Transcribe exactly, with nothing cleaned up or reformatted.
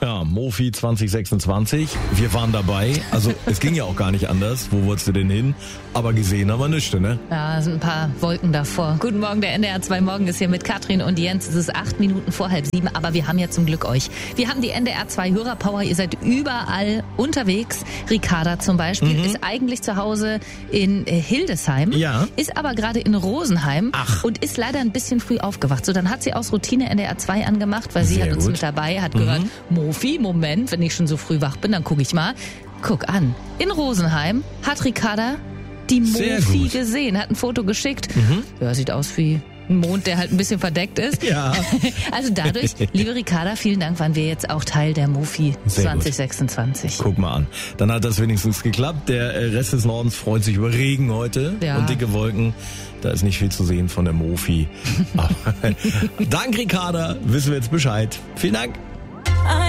Ja, Mofi zwanzig sechsundzwanzig. Wir waren dabei. Also es ging ja auch gar nicht anders. Wo wolltest du denn hin? Aber gesehen haben wir nichts, ne? Ja, es sind ein paar Wolken davor. Guten Morgen, der N D R zwei Morgen ist hier mit Katrin und Jens. Es ist acht Minuten vor halb sieben, aber wir haben ja zum Glück euch. Wir haben die N D R zwei Hörerpower. Ihr seid überall unterwegs. Ricarda zum Beispiel mhm. ist eigentlich zu Hause in Hildesheim, ja. ist aber gerade in Rosenheim Ach. und ist leider ein bisschen früh aufgewacht. So, dann hat sie aus Routine N D R zwei angemacht, weil sie Sehr hat uns gut. mit dabei, hat Mhm. gehört, Mofi, Moment, wenn ich schon so früh wach bin, dann gucke ich mal. Guck an, in Rosenheim hat Ricarda die Sehr Mofi gut. gesehen, hat ein Foto geschickt. Mhm. Ja, sieht aus wie ein Mond, der halt ein bisschen verdeckt ist. Ja. Also dadurch, liebe Ricarda, vielen Dank, waren wir jetzt auch Teil der Mofi Sehr zwanzig sechsundzwanzig. Guck mal an. Dann hat das wenigstens geklappt. Der äh, Rest des Nordens freut sich über Regen heute Ja. und dicke Wolken. Da ist nicht viel zu sehen von der Mofi. Aber dank Ricarda wissen wir jetzt Bescheid. Vielen Dank.